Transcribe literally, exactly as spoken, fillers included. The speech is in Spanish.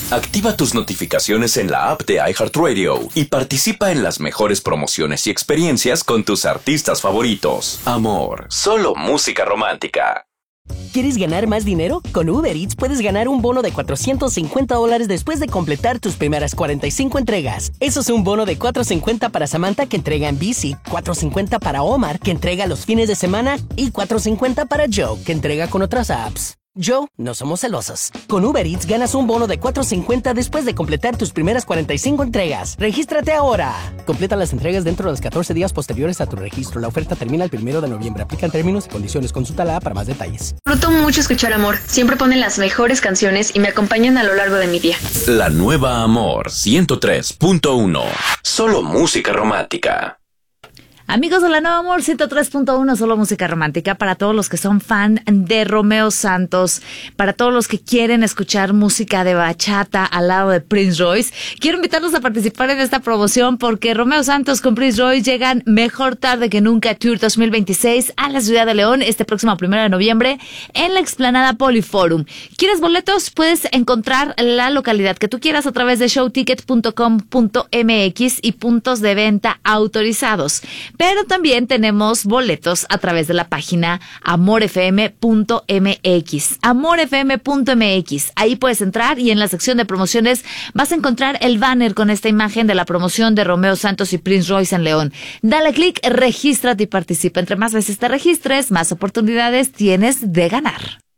Activa tus notificaciones en la app de iHeartRadio y participa en las mejores promociones y experiencias con tus artistas favoritos. Amor, solo música romántica. ¿Quieres ganar más dinero? Con Uber Eats puedes ganar un bono de cuatrocientos cincuenta dólares después de completar tus primeras cuarenta y cinco entregas. Eso es un bono de cuatrocientos cincuenta para Samantha, que entrega en bici, cuatrocientos cincuenta para Omar, que entrega los fines de semana, y cuatrocientos cincuenta para Joe, que entrega con otras apps. Joe, no somos celosos. Con Uber Eats ganas un bono de cuatrocientos cincuenta después de completar tus primeras cuarenta y cinco entregas. ¡Regístrate ahora! Completa las entregas dentro de los catorce días posteriores a tu registro. La oferta termina el primero de noviembre. Aplican términos y condiciones. Consulta la app para más detalles. Disfruto mucho escuchar Amor. Siempre ponen las mejores canciones y me acompañan a lo largo de mi día. La nueva Amor ciento tres punto uno. Solo música romántica. Amigos de la Nueva Amor ciento tres punto uno, solo música romántica, para todos los que son fan de Romeo Santos, para todos los que quieren escuchar música de bachata al lado de Prince Royce. Quiero invitarlos a participar en esta promoción porque Romeo Santos con Prince Royce llegan Mejor Tarde que Nunca Tour dos mil veintiséis a la ciudad de León este próximo primero de noviembre en la explanada Poliforum. ¿Quieres boletos? Puedes encontrar la localidad que tú quieras a través de showticket punto com punto m x y puntos de venta autorizados. Pero también tenemos boletos a través de la página amor f m punto m x. amor f m punto m x. Ahí puedes entrar y en la sección de promociones vas a encontrar el banner con esta imagen de la promoción de Romeo Santos y Prince Royce en León. Dale clic, regístrate y participa. Entre más veces te registres, más oportunidades tienes de ganar.